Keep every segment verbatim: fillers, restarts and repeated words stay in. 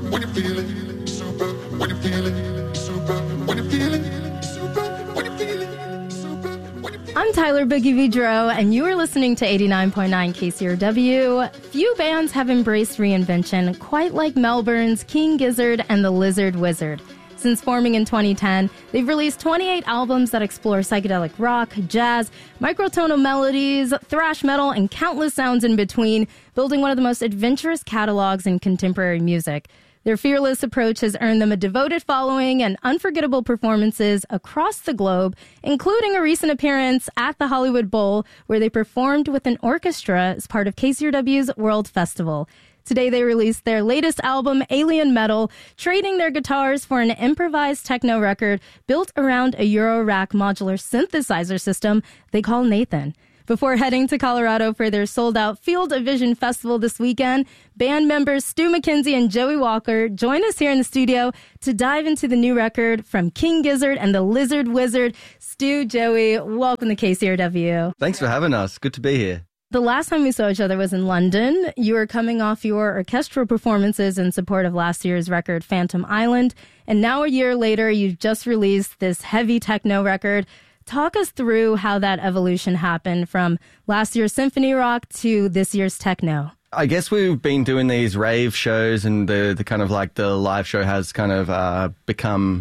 when you feel it, super, when you feel it, super, when you feel it, super, when you feel it, super, when you feel it. I'm Tyler Boogie Vidro, and you are listening to eighty-nine point nine K C R W. Few bands have embraced reinvention quite like Melbourne's King Gizzard and the Lizard Wizard. Since forming in twenty ten, they've released twenty-eight albums that explore psychedelic rock, jazz, microtonal melodies, thrash metal, and countless sounds in between, building one of the most adventurous catalogs in contemporary music. Their fearless approach has earned them a devoted following and unforgettable performances across the globe, including a recent appearance at the Hollywood Bowl, where they performed with an orchestra as part of K C R W's World Festival. Today, they released their latest album, Alien Metal, trading their guitars for an improvised techno record built around a Eurorack modular synthesizer system they call Nathan. Before heading to Colorado for their sold-out Field of Vision Festival this weekend, band members Stu McKenzie and Joey Walker join us here in the studio to dive into the new record from King Gizzard and the Lizard Wizard. Stu, Joey, welcome to K C R W. Thanks for having us. Good to be here. The last time we saw each other was in London. You were coming off your orchestral performances in support of last year's record, Phantom Island. And now a year later, you've just released this heavy techno record. Talk us through how that evolution happened from last year's symphony rock to this year's techno. I guess we've been doing these rave shows, and the, the kind of like the live show has kind of uh, become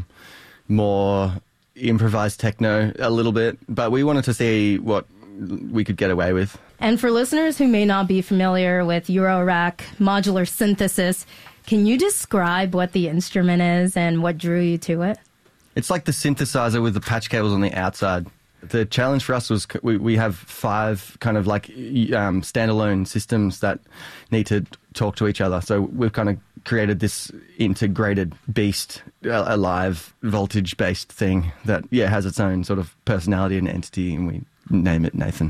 more improvised techno a little bit. But we wanted to see what we could get away with. And for listeners who may not be familiar with Eurorack modular synthesis, can you describe what the instrument is and what drew you to it? It's like the synthesizer with the patch cables on the outside. The challenge for us was we, we have five kind of like um, standalone systems that need to talk to each other. So we've kind of created this integrated beast, a live voltage-based thing that, yeah, has its own sort of personality and entity, and we name it Nathan.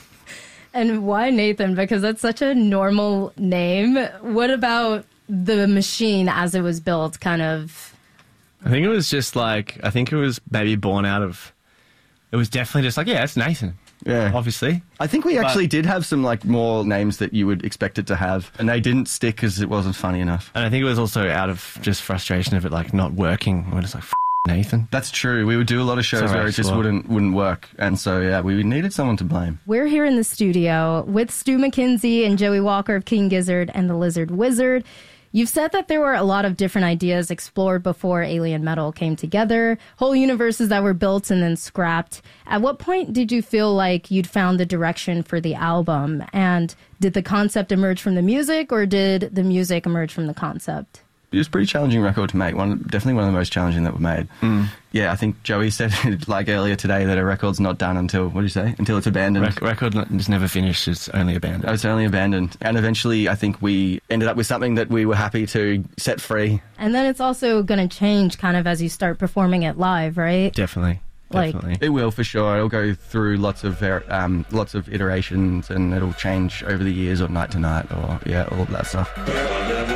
And why Nathan? Because that's such a normal name. What about the machine as it was built kind of? I think it was just like, I think it was maybe born out of, it was definitely just like, yeah, it's Nathan. Yeah. Obviously. I think we actually But- did have some like more names that you would expect it to have, and they didn't stick because it wasn't funny enough. And I think it was also out of just frustration of it like not working. We're just like, F- Nathan. That's true. We would do a lot of shows Sorry, where it just well- wouldn't wouldn't work, and so yeah, we needed someone to blame. We're here in the studio with Stu McKenzie and Joey Walker of King Gizzard and the Lizard Wizard. You've said that there were a lot of different ideas explored before Alien Metal came together, whole universes that were built and then scrapped. At what point did you feel like you'd found the direction for the album? And did the concept emerge from the music, or did the music emerge from the concept? It was a pretty challenging record to make. One, definitely one of the most challenging that we've made. Mm. Yeah, I think Joey said it like earlier today that a record's not done until, what did you say? Until it's abandoned. Rec- record is never finished, it's only abandoned. It's only abandoned. And eventually, I think we ended up with something that we were happy to set free. And then it's also going to change kind of as you start performing it live, right? Definitely. Like- Definitely. It will, for sure. It'll go through lots of ver- um, lots of iterations, and it'll change over the years or night to night or, yeah, all of that stuff.